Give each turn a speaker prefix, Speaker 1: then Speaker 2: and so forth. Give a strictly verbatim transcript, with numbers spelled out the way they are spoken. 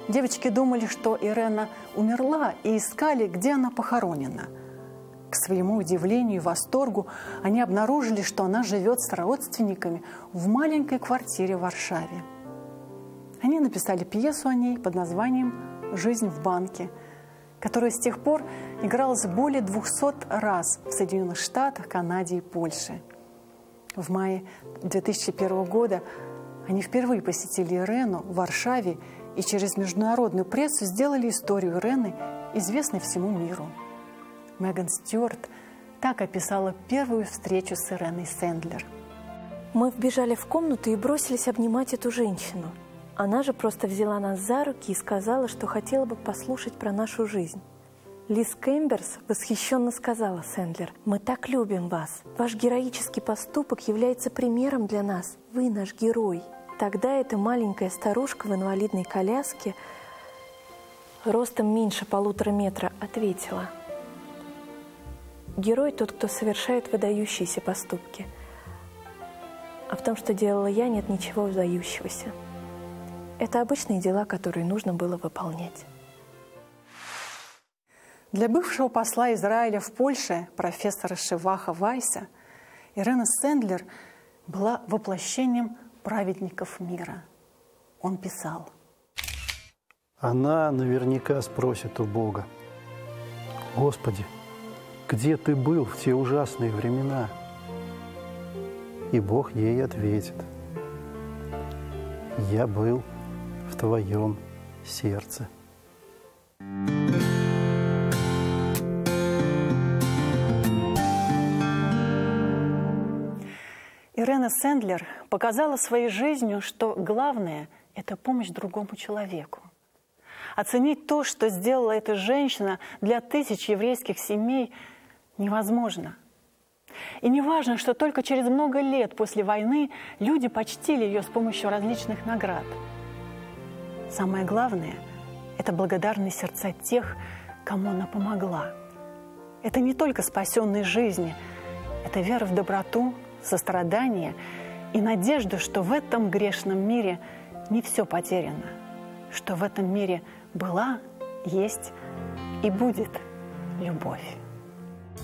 Speaker 1: Девочки думали, что Ирена умерла, и искали, где она похоронена. К своему удивлению и восторгу они обнаружили, что она живет с родственниками в маленькой квартире в Варшаве. Они написали пьесу о ней под названием «Жизнь в банке», которая с тех пор игралась более двухсот раз в Соединенных Штатах, Канаде и Польше. В мае две тысячи первого года они впервые посетили Ирену в Варшаве и через международную прессу сделали историю Ирены известной всему миру. Меган Стюарт так описала первую встречу с Иреной Сэндлер.
Speaker 2: Мы вбежали в комнату и бросились обнимать эту женщину. Она же просто взяла нас за руки и сказала, что хотела бы послушать про нашу жизнь. Лиз Кемберс восхищенно сказала Сэндлер: «Мы так любим вас. Ваш героический поступок является примером для нас. Вы наш герой». Тогда эта маленькая старушка в инвалидной коляске, ростом меньше полутора метра, ответила: «Герой тот, кто совершает выдающиеся поступки. А в том, что делала я, нет ничего выдающегося. Это обычные дела, которые нужно было выполнять».
Speaker 1: Для бывшего посла Израиля в Польше, профессора Шиваха Вайса, Ирена Сэндлер была воплощением праведников мира. Он писал:
Speaker 3: «Она наверняка спросит у Бога: Господи, где ты был в те ужасные времена?» И Бог ей ответит: «Я был в твоем сердце».
Speaker 1: Ирена Сэндлер показала своей жизнью, что главное – это помощь другому человеку. Оценить то, что сделала эта женщина для тысяч еврейских семей, невозможно. И не важно, что только через много лет после войны люди почтили ее с помощью различных наград. Самое главное – это благодарные сердца тех, кому она помогла. Это не только спасенные жизни, это вера в доброту, сострадание и надежда, что в этом грешном мире не все потеряно, что в этом мире была, есть и будет любовь.